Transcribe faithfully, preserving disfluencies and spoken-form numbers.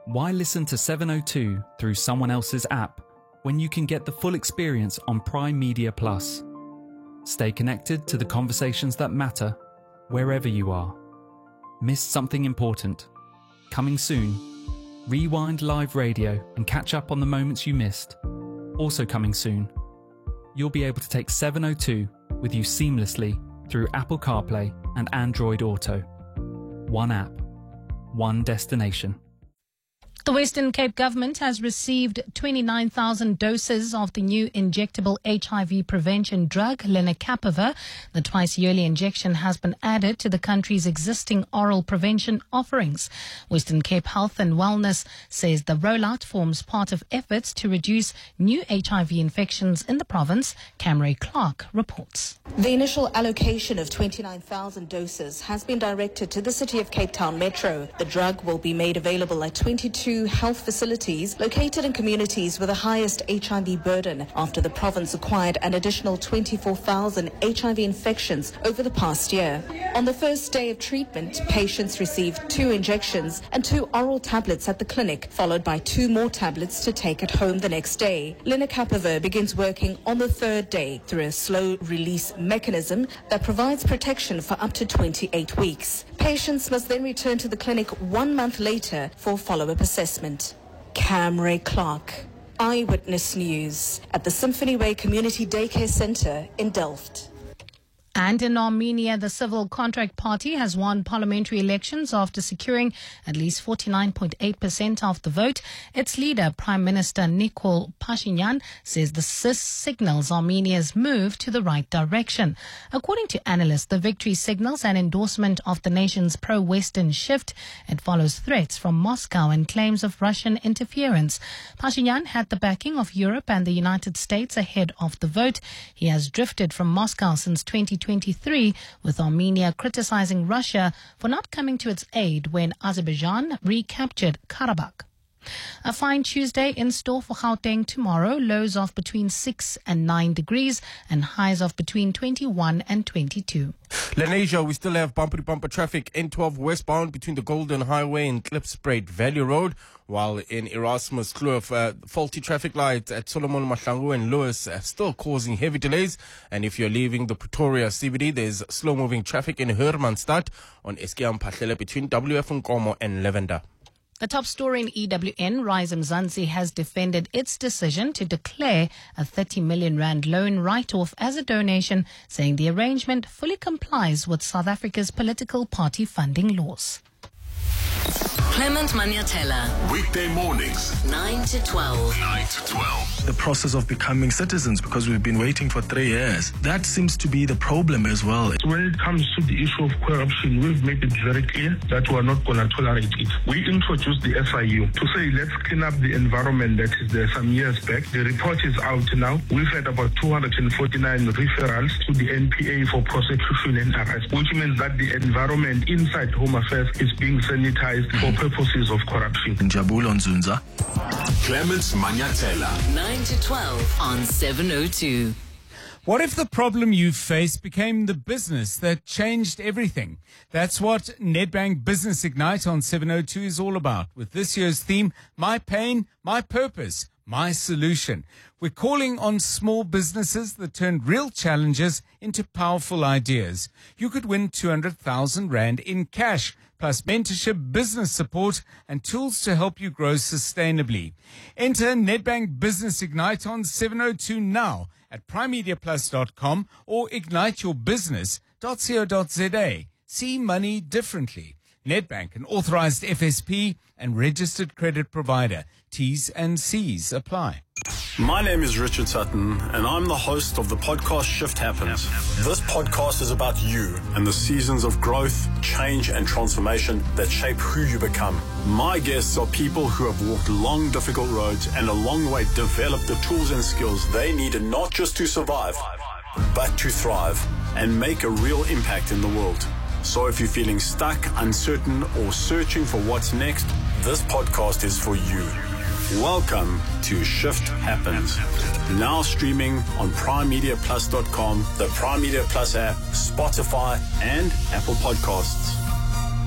Why listen to seven oh two through someone else's app when you can get the full experience on Prime Media Plus? Stay connected to the conversations that matter wherever you are. Missed something important? Coming soon. Rewind live radio and catch up on the moments you missed. Also coming soon. You'll be able to take seven oh two with you seamlessly through Apple CarPlay and Android Auto. One app, one destination. The Western Cape government has received twenty-nine thousand doses of the new injectable H I V prevention drug, lenacapavir. The twice-yearly injection has been added to the country's existing oral prevention offerings. Western Cape Health and Wellness says the rollout forms part of efforts to reduce new H I V infections in the province. Camry Clark reports. The initial allocation of twenty-nine thousand doses has been directed to the City of Cape Town Metro. The drug will be made available at twenty-two health facilities located in communities with the highest H I V burden after the province acquired an additional twenty-four thousand H I V infections over the past year. On the first day of treatment, patients received two injections and two oral tablets at the clinic, followed by two more tablets to take at home the next day. Lenacapavir begins working on the third day through a slow release mechanism that provides protection for up to twenty-eight weeks. Patients must then return to the clinic one month later for follow-up assessment. Camry Clark, Eyewitness News, at the Symphony Way Community Daycare Centre in Delft. And in Armenia, the Civil Contract Party has won parliamentary elections after securing at least forty-nine point eight percent of the vote. Its leader, Prime Minister Nikol Pashinyan, says the S I S signals Armenia's move to the right direction. According to analysts, the victory signals an endorsement of the nation's pro-Western shift. It follows threats from Moscow and claims of Russian interference. Pashinyan had the backing of Europe and the United States ahead of the vote. He has drifted from Moscow since twenty twenty-three, with Armenia criticizing Russia for not coming to its aid when Azerbaijan recaptured Karabakh. A fine Tuesday in store for Gauteng tomorrow. Lows of between six and nine degrees and highs of between twenty-one and twenty-two. Lenasia, we still have bumper-to-bumper traffic N twelve westbound between the Golden Highway and Klipspruit Valley Road, while in Erasmus Kloof, uh, faulty traffic lights at Solomon Mahlangu and Lewis are still causing heavy delays. And if you're leaving the Pretoria C B D, there's slow-moving traffic in Hermanstad on Eskiam Pahlele between W F Nkomo and Lavender. The top story in E W N, Rise Mzansi has defended its decision to declare a thirty million rand loan write-off as a donation, saying the arrangement fully complies with South Africa's political party funding laws. Clement Maniatella. Weekday mornings, nine to twelve. nine to twelve. The process of becoming citizens, because we've been waiting for three years. That seems to be the problem as well. When it comes to the issue of corruption, we've made it very clear that we are not going to tolerate it. We introduced the S I U to say, let's clean up the environment that is there some years back. The report is out now. We've had about two hundred forty-nine referrals to the N P A for prosecution and arrest, which means that the environment inside Home Affairs is being sanitized for purposes of corruption. Njabulo Nzunza. Clements Maniatella. nine to twelve on seven oh two. What if the problem you face became the business that changed everything? That's what Nedbank Business Ignite on seven oh two is all about, with this year's theme, My Pain, My Purpose, My Solution. We're calling on small businesses that turned real challenges into powerful ideas. You could win two hundred thousand rand in cash, plus mentorship, business support, and tools to help you grow sustainably. Enter Nedbank Business Ignite on seven oh two now at prime media plus dot com or ignite your business dot co dot za. See money differently. Nedbank, an authorized F S P and registered credit provider. T's and C's apply. My name is Richard Sutton, and I'm the host of the podcast Shift Happens. This podcast is about you and the seasons of growth, change, and transformation that shape who you become. My guests are people who have walked long, difficult roads and along the way developed the tools and skills they needed not just to survive, but to thrive and make a real impact in the world. So if you're feeling stuck, uncertain, or searching for what's next, this podcast is for you. Welcome to Shift Happens. Now streaming on prime media plus dot com, the Prime Media Plus app, Spotify, and Apple Podcasts.